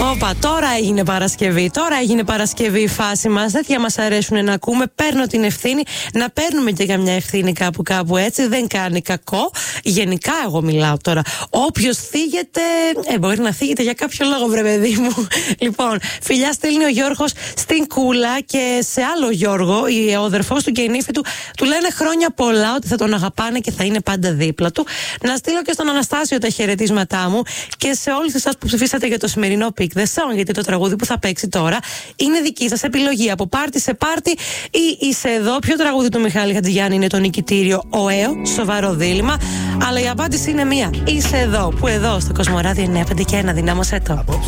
Όπα, τώρα έγινε Παρασκευή. Τώρα έγινε Παρασκευή η φάση μας. Τέτοια μας αρέσουν να ακούμε. Παίρνω την ευθύνη. Να παίρνουμε και καμιά ευθύνη κάπου έτσι. Δεν κάνει κακό. Γενικά, εγώ μιλάω τώρα. Όποιος θίγεται, μπορεί να θίγεται για κάποιο λόγο, βρε παιδί μου. Λοιπόν, φιλιά στέλνει ο Γιώργος στην Κούλα και σε άλλο Γιώργο, ο αδερφός του και η νύφη του λένε χρόνια πολλά ότι θα τον αγαπάνε και θα είναι πάντα δίπλα του. Να στείλω και στον Αναστάσιο τα χαιρετίσματά μου και σε όλους εσάς που ψηφίσατε για το σημερινό Pick the Song, γιατί το τραγούδι που θα παίξει τώρα είναι δική σας επιλογή. Από πάρτι σε πάρτι ή είσαι εδώ. Ποιο τραγούδι του Μιχάλη Χατζηγιάννη είναι το νικητήριο? Ο ΕΟ, σοβαρό δίλημμα. Αλλά η απάντηση είναι μία. Είσαι εδώ, που εδώ στο Κοσμοράδιο 951. Δυνάμωσέ το.